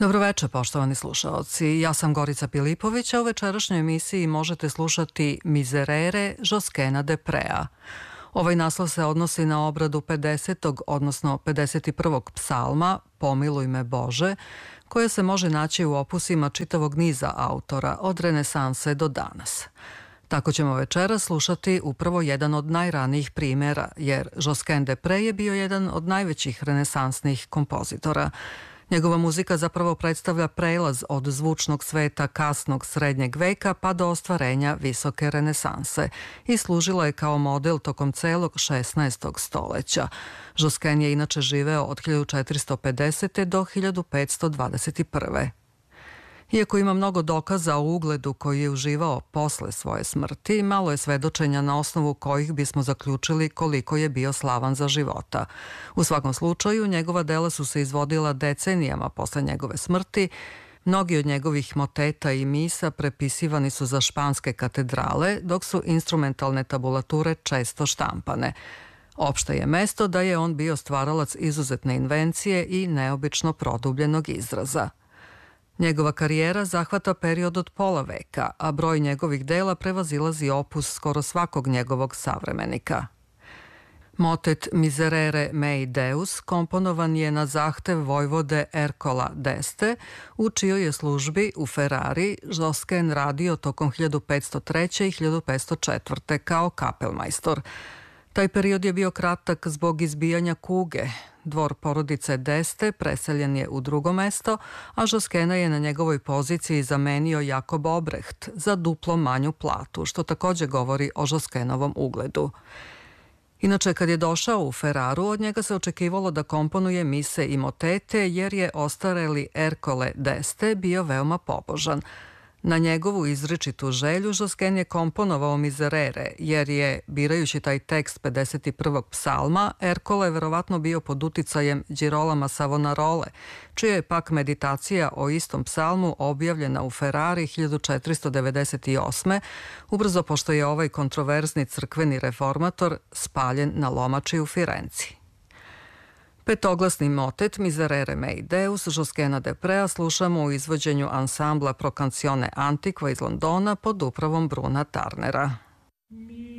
Dobroveče, poštovani slušaoci. Ja sam Gorica Pilipović, a u večerašnjoj emisiji možete slušati Miserere Joskena Deprea. Ovaj naslov se odnosi na obradu 50. odnosno 51. psalma Pomiluj me Bože, koje se može naći u opusima čitavog niza autora od renesanse do danas. Tako ćemo večera slušati upravo jedan od najranijih primjera, jer Josquin Desprez je bio jedan od najvećih renesansnih kompozitora. Njegova muzika zapravo predstavlja prelaz od zvučnog sveta kasnog srednjeg veka pa do ostvarenja visoke renesanse i služila je kao model tokom celog 16. stoleća. Josquin je inače živeo od 1450. do 1521. Iako ima mnogo dokaza o ugledu koji je uživao posle svoje smrti, malo je svedočenja na osnovu kojih bismo zaključili koliko je bio slavan za života. U svakom slučaju, njegova dela su se izvodila decenijama posle njegove smrti. Mnogi od njegovih moteta i misa prepisivani su za španske katedrale, dok su instrumentalne tabulature često štampane. Opšte je mesto da je on bio stvaralac izuzetne invencije i neobično produbljenog izraza. Njegova karijera zahvata period od pola veka, a broj njegovih dela prevazilazi opus skoro svakog njegovog savremenika. Motet Miserere mei Deus komponovan je na zahtev vojvode Ercola d'Este, u čijoj je službi u Ferrari Josquin radio tokom 1503. i 1504. kao kapelmajstor. Taj period je bio kratak zbog izbijanja kuge. Dvor porodice d'Este preseljen je u drugo mesto, a Josquina je na njegovoj poziciji zamenio Jakob Obrecht za duplo manju platu, što takođe govori o Josquinovom ugledu. Inače, kad je došao u Ferraru, od njega se očekivalo da komponuje mise i motete, jer je ostareli Ercole d'Este bio veoma pobožan. Na njegovu izričitu želju Josquin je komponovao Miserere, jer je, birajući taj tekst 51. psalma, Ercole verovatno bio pod uticajem Girolama Savonarole, čija je pak meditacija o istom psalmu objavljena u Ferrari 1498. ubrzo pošto je ovaj kontroverzni crkveni reformator spaljen na lomači u Firenci. Petoglasni motet Miserere mei Deus Josquina Despreza slušamo u izvođenju ansambla Pro Canzone Antiqua iz Londona pod upravom Bruna Tarnera.